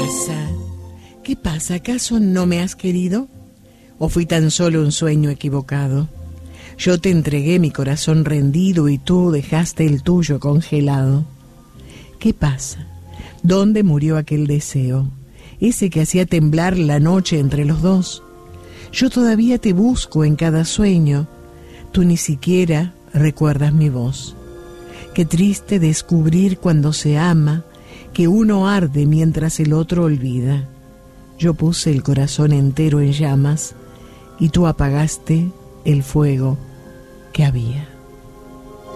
pasa? ¿Qué pasa? ¿Acaso no me has querido? ¿O fui tan solo un sueño equivocado? Yo te entregué mi corazón rendido y tú dejaste el tuyo congelado. ¿Qué pasa? ¿Dónde murió aquel deseo? Ese que hacía temblar la noche entre los dos. Yo todavía te busco en cada sueño. Tú ni siquiera recuerdas mi voz. Qué triste descubrir cuando se ama que uno arde mientras el otro olvida. Yo puse el corazón entero en llamas y tú apagaste el fuego que había.